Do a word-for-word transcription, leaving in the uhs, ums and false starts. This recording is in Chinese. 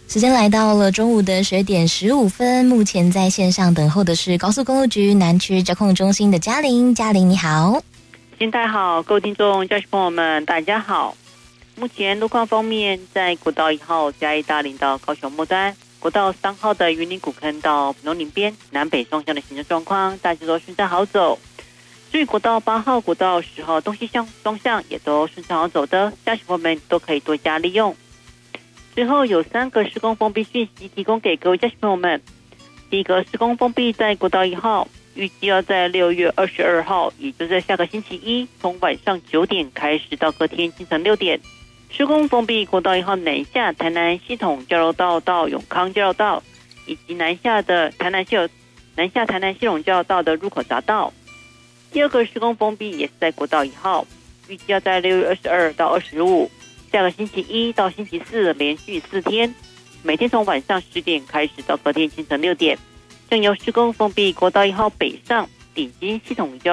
时间来到了中午的十点十五分，目前在线上等候的是高速公路局南区交控中心的嘉玲。嘉玲你好。 新台好，各位听众、驾驶朋友们，大家好。目前路况方面，在国道一号嘉义大林到高雄末端，国道三号的云林古坑到屏东林边南北双向的行车状况大致都顺畅好走。至于国道八号、国道十号东西向双向也都顺畅好走的，驾驶朋友们都可以多加利用。最后有三个施工封闭讯息提供给各位驾驶朋友们。第一个施工封闭在国道一号，预计要在六月二十二号，也就是在下个星期一，从晚上九点开始到隔天清晨六点，施工封闭国道一号南下台南系统交流道到永康交流道，以及南下的台南系南下台南系统交流道的入口匝道。第二个施工封闭也是在国道一号，预计要在六月二十二到二十五，下个星期一到星期四连续四天，每天从晚上十点开始到隔天清晨六点，正由施工封闭国道一号北上顶金系统交